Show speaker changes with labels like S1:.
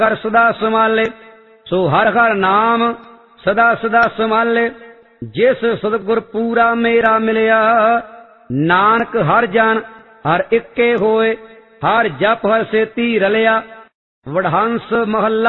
S1: ਕਰ ਸਦਾ ਸੰਭਾਲੇ। ਸੋ ਹਰ ਹਰ ਨਾਮ ਸਦਾ ਸਦਾ ਸੰਭਾਲੇ। ਜਿਸ ਸਤਿਗੁਰ ਪੂਰਾ ਮੇਰਾ ਮਿਲਿਆ, ਨਾਨਕ ਹਰ ਜਨ ਹਰ ਇੱਕੇ ਹੋਏ। ਹਰ ਜਪ ਹਰ ਸੇਤੀ ਰਲਿਆ। ਵਡਹੰਸ ਮਹੱਲਾ